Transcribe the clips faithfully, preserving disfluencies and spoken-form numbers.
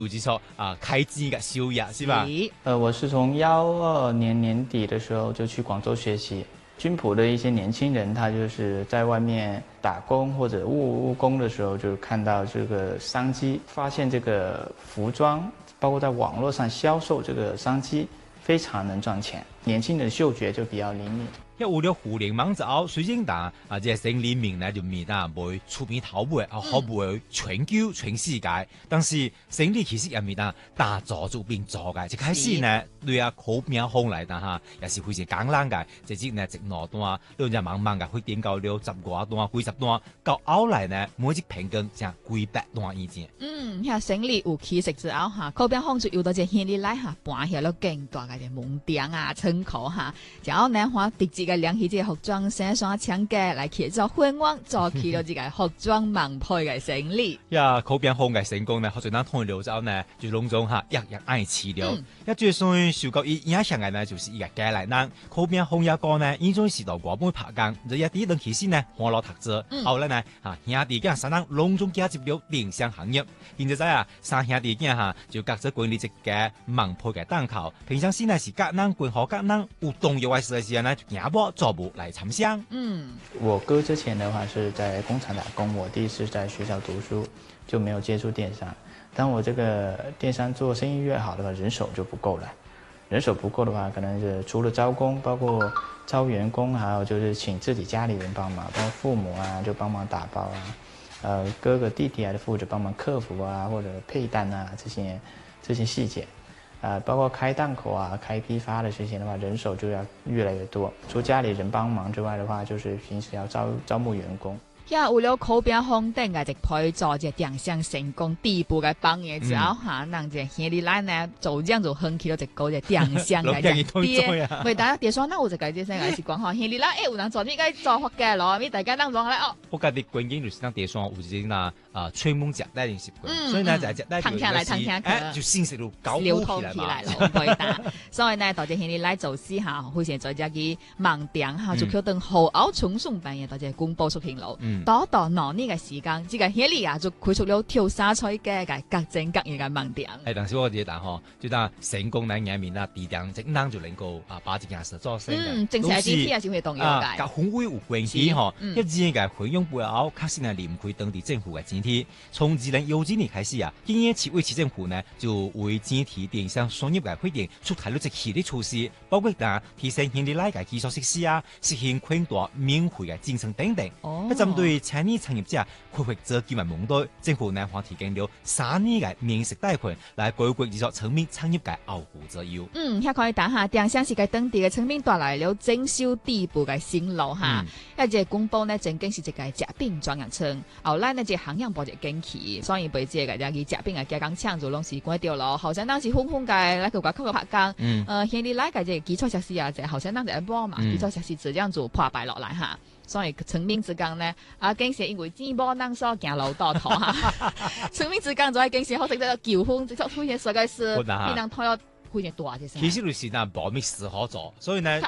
有幾錯啊開支嘅收入是吧？ 呃，我是從幺二年年底的時候就去廣州學習。軍普的一些年輕人，他就是在外面打工或者務務工的時候，就看到這個商機，發現這個服裝，包括在網絡上銷售這個商機非常能賺錢。年輕人嗅覺就比較靈敏。 一有了互聯網之後，雖然但啊，即係生理面呢就面啊會出面頭部啊，可唔會全球全世界，但是生理其實入面啊，大做就變做嘅。一開始呢，對啊口面紅嚟但嚇，也是非常簡單嘅，直接呢直攞單，兩隻慢慢嘅會點到了十個單、幾十單，到後來呢每一平均成幾百單以前。 嗯，遐生理有起色之後嚇，口邊紅就有到隻現嚟嚇，搬起了更大嘅啲門店啊、窗口嚇，然後呢話直接。量起這個服裝生產廠家來協助混網，做起了這個服裝網配嘅生意。 呀，口邊紅嘅成功呢，好在咱通了之後呢，就攏種哈日日愛吃了。一最算受到伊影響嘅呢，就是伊個家來咱口邊紅一個呢，依種時代國本拍工，就一啲等其實呢，歡樂讀書。後來呢，啊兄弟囝三人攏種加入了電商行業。現在仔啊，三兄弟囝哈就隔咗管理一個網配嘅檔口。平常時呢是隔人管好隔人有動搖嘅事嘅時候呢，就硬波。做不來參香。 嗯，我哥之前的話是在工廠打工，我弟是在學校讀書，就沒有接觸電商。當我這個電商做生意越好的話，人手就不夠了。人手不夠的話，可能是除了招工，包括招員工，還有就是請自己家裏人幫忙，包括父母啊就幫忙打包啊，呃哥哥弟弟啊就負責幫忙客服啊或者配單啊這些這些細節。呃，包括開檔口啊、開批發的這些的話，人手就要越來越多。除家裏人幫忙之外的話，就是平時要招招募員工。 呀，有了口邊紅燈嘅，就配做隻電商成功第一步嘅幫嘢之後，哈，讓隻兄弟來呢，就這樣就興起了一個隻電商嘅店。為大家點說，那我就解釋先，係講哈，兄弟來，誒，有人做呢個做法嘅咯，咪大家當做咧哦。 我覺得關鍵就是當電商有啲嗱啊，吹風夾帶定習慣，所以呢就係夾帶就誒就先食到搞流通起來咯，對打。所以呢，大隻兄弟來做事哈，好似做隻嘅網店哈，就叫等後後重送半夜，大隻公布出現咯。多到哪呢個時間，這個兄弟啊就開出了跳沙菜嘅嘅各種各樣嘅網店。 係，但是我哋但嗬，就當成功喺眼面啦，地點即能就能夠啊把這件事做成。 嗯，正常啲嘢先會動用嘅。 啊，很會有關係嗬，一啲嘅費用背後，確實係離唔開當地政府嘅整體。從二零一九年開始啊，今年市委市政府呢就為整體電商商業嘅發展出台咗一系列措施，包括但提升兄弟來嘅基礎設施啊，實現寬帶免費嘅進程等等。哦，針對產業產業者開發者基民網隊，政府呢還提供了三年嘅免息貸款來解決呢個層面產業嘅後顧之憂。 嗯，遐可以打下電商是喺當地嘅層面帶來了整修第一步嘅新路哈。一隻公布呢，正經是一個食品專業村，後來呢隻行業部就驚奇，所以被這個嘅食品嘅加工廠就攏是關掉咯。後生當時轟轟嘅來個個客戶拍工，嗯，呃，現在來個隻基礎設施啊，隻後生當時一波嘛，基礎設施就這樣做破敗落來哈。所以成名之間呢，啊，經常因為錢無能所行路倒途哈。成名之間就係經常好食得求婚，即係出現實在是變能拖咗非常大隻。 其實就是嗱冇咩事可做，所以呢，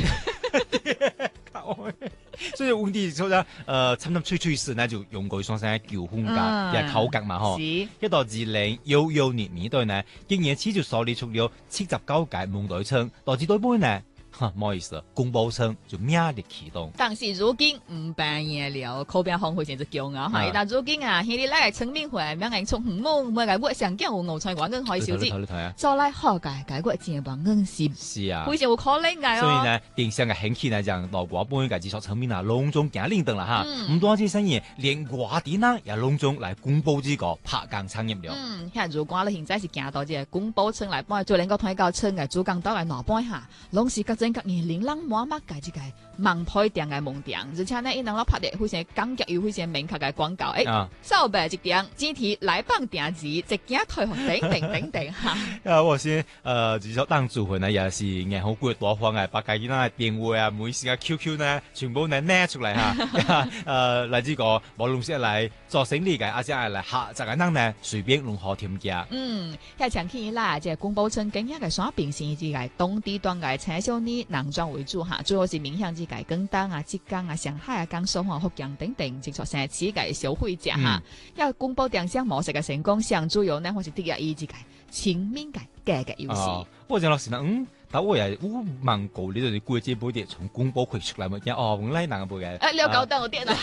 所以問題就係誒，差唔多吹吹時呢就用過雙聲求婚㗎，又口格嘛嗬。一到二零一九年年代呢，今年始就設立出了七十九屆夢代村，導致對杯呢。唔好意思，公布村就命力啟動。 但是如今唔扮嘢了，口邊紅會成隻驕傲哈。但如今啊，兄弟來嘅村民會命人從父母每個月上繳有五千元銀可以消費，再來學嘅解決錢bằng銀是是啊， 非常有可能嘅。 所以呢，電商嘅興起呢，讓老國本嘅技術層面啊，隆重行領導啦哈。唔單止生意，連外地呢也隆重來公布呢個拍工產業了。 嗯，像如果你現在是行到這公布村來幫，最能夠推到村嘅主港島來拿半下，攏是各整各年琳琅滿目嘅這個網配店嘅門店，而且呢，伊能夠拍啲非常感覺又非常明確嘅廣告，誒，收白一點，整體來幫店子，一件退貨等等等等哈。 啊，我先誒，至少當主婦呢，也是銀行股多方嘅，把家己那電話啊、每時嘅 Q Q 呢，全部呢拎出嚟嚇，誒，嚟呢個無論是嚟做生意嘅，或者係嚟客就係能呢隨便如何添加。 嗯，喺長期以來，即係公布村今日嘅耍變現之嘅當地當嘅青少年。 以男裝為主哈，最好是面向之界廣東啊、浙江啊、上海啊、江蘇啊、福建等等，接觸城市嘅消費者哈。要公布電商模式嘅成功，上主要呢，或是第一之界前面嘅價格優勢。 我講老師呢，嗯。但我也我蠻高呢度國際杯啲從公布佢出來嘛，哦，原來哪個杯嘅？ 誒，你有搞到我電腦。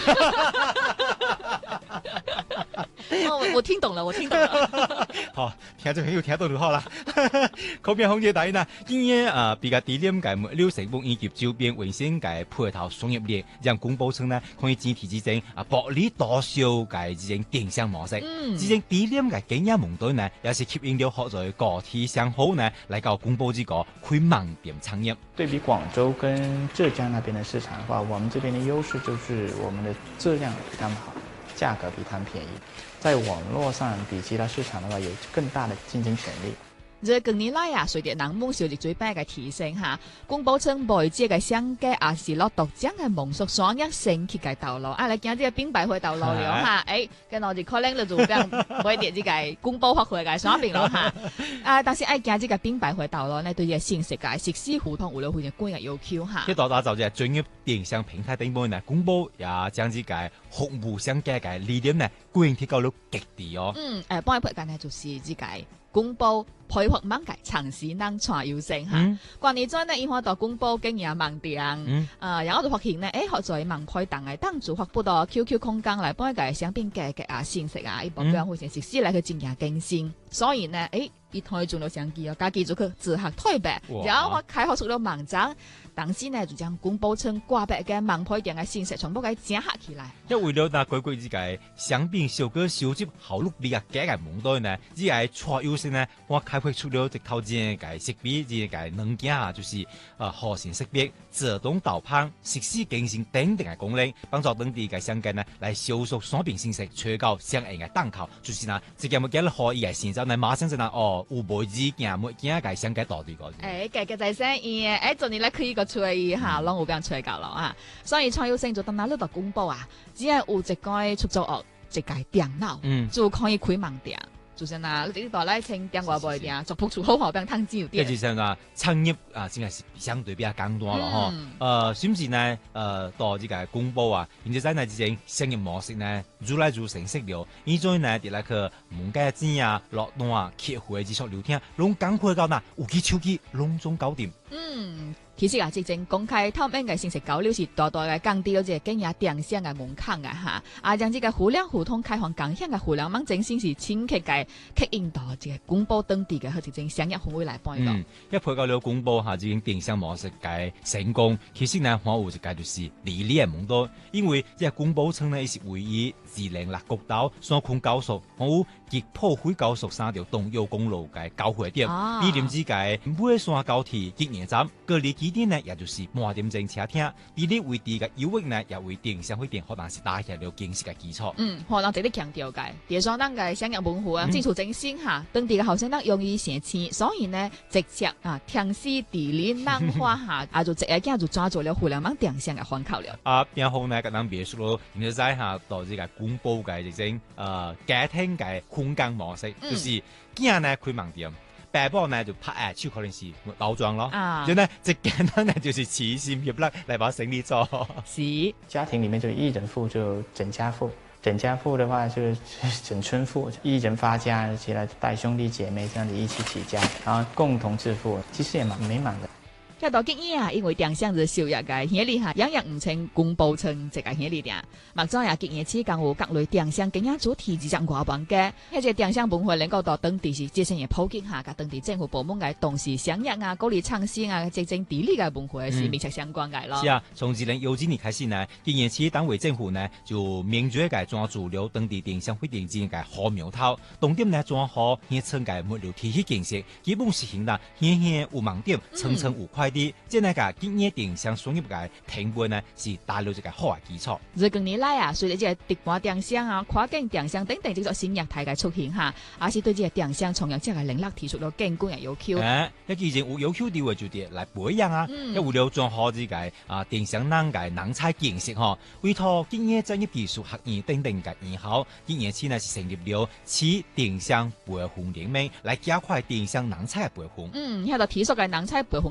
我我聽懂了，我聽懂了。 好，聽眾朋友聽到就好啦。口邊紅姐大呢，今年啊比較低廉嘅六成半以及周邊衛星嘅配套商業鏈，讓公布稱呢可以整體之間啊薄利多銷嘅之間電商模式。嗯。之間低廉嘅經驗門對呢，也是吸引了好在個體商號呢嚟搞公布呢個開網店產業。 對比廣州跟浙江那邊的市場的話，我們這邊的優勢就是我們的質量比他們好，價格比他們便宜，在網絡上比其他市場的話有更大的競爭權利。 這近年來啊，隨着人們消費水平嘅提升哈，公布稱媒介嘅商家也是落獨將嘅蒙索商業升級嘅道路，啊嚟行呢個品牌會道路了哈，誒，跟我哋可能就做咁每啲呢個公布發會嘅商品咯哈，啊，但是愛行呢個品牌會道路呢，對呢個信息嘅實施互通有了非常高嘅要求哈。 即係打造隻專業電商平台頂部呢，公布也將呢個服務商家嘅理念呢，固然提高到極低哦。嗯， 誒，幫一撥間呢就是呢個公布配合網界嘗試能創優勝哈。關於咗呢，以我到公布經營網店，嗯，啊，然後就發現呢，誒，學在網開檔嘅當主發布到 Q Q 空間嚟幫一個商品價格啊、信息啊，一般樣會成實施嚟去進行更新。所以呢，誒，一台做到相機哦，家己就去自行推白，然後我開發出咗網站。當時呢就將公布稱掛白嘅網配店嘅信息全部給整合起來。 一為了那規規之個商品效果收集好錄力嘅價格門對呢，只係錯優勢呢，我開發出了一套件嘅設備，即係軟件啊，就是啊後線識別、自動導航、實時更新等等嘅功能，幫助當地嘅商家呢來收縮商品信息，提高相應嘅檔口。就是呢，這件物件可以係現在呢馬上就呢哦，有無字件物件嘅商家到底個。 誒，價格在生意誒，做你咧可以個出嚟嚇，攏有俾人出嚟搞咯啊！所以創優勝就等下呢度公布啊，只係有一個出租屋，一個電腦，嗯，就可以開網店。就是嗱，呢度咧稱電話賣店，做鋪出好好俾人攤資料店。 即係上啊，產業啊，真係相對比較簡單咯，嗬、嗯。呃，甚至呢，呃，到呢個公布啊，然之後呢，之前商業模式呢，越來越成熟了。依種呢，啲那個門街店啊、落單啊、客戶嘅技術聊天，攏趕快到嗱，有機手機攏總搞掂。嗯。其實啊，直正公開透明嘅信息交流是大大嘅降低咗這個經營電商嘅門檻嘅哈，啊，將這個互聯互通開放共享嘅互聯網正先是前期嘅吸引到這個公布當地嘅和直正商業氛圍來幫到。嗯，一配合了公布下，這種電商模式嘅成功，其實呢，我有一個就是利利嘅門道，因為這個公布稱呢是位於二零六國道雙昆高速，我吉普輝高速三條東右公路嘅交匯點，呢點之間每山高鐵吉野站各離基點呢，也就是滿點正車廳，地理位置嘅優越呢，也為電商會店可能是打下了建設嘅基礎。嗯，可能值得強調嘅，電商當嘅商業文化啊，基礎正先下，當地嘅後生得容易成錢，所以呢，直接啊，城市地理南化下，啊就直接咁就抓住了互聯網電商嘅環口了。啊，然後呢，咁樣別說咯，然後再下到呢個公布嘅即係誒家庭嘅空間模式，嗯、就是今日呢開網店。爸爸呢就拍誒，超可能是老莊咯，啊，就呢最簡單呢就是慈善業啦，嚟把生意做。是家庭裡面就一人戶就整家戶，整家戶的話就是整村戶，一人發家起來帶兄弟姐妹這樣子一起起家，然後共同致富，其實也蠻美滿的。 一到經驗啊，因為電商就收入嘅顯利嚇，樣樣唔稱公布稱這個顯利點。麥莊也經驗期間有各類電商經驗主題之相關版嘅，一隻電商文化能夠到當地是接生嘅普及下，甲當地政府部門嘅同時商業啊、鼓勵創新啊、接整地理嘅文化是密切相關嘅咯。是啊，從二零一幾年開始呢，經驗期單位政府呢就明確嘅抓住了當地電商會電子嘅好苗頭，重點呢抓好現成嘅物流體系建設，基本實行啦，現現有網店，層層有快。啲即係呢個經驗電商商業嘅成本呢，是打入一個好嘅基礎。最近年來啊，隨着這個直播電商啊、跨境電商等等這種新業態嘅出現嚇，也是對這個電商從業者嘅能力提出咗更高嘅要求。誒、啊，一以前有要求啲嘅就啲嚟培養啊，一為了做好呢個啊電商能嘅人才建設嗬，委託經驗專業技術學院等等嘅院校，今年起呢是成立了此電商培訓聯盟，嚟加快電商人才嘅培訓。嗯，喺度提速嘅人才培訓嘅帶動。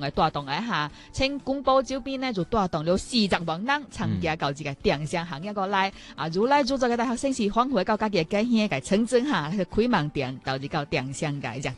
嘅嚇，請公布招邊呢就帶動了四十萬人參加到這個電商行業過來。啊，如來做咗嘅大學生是返回到家己嘅家鄉嘅村鎮嚇，去開網店到呢個電商嘅入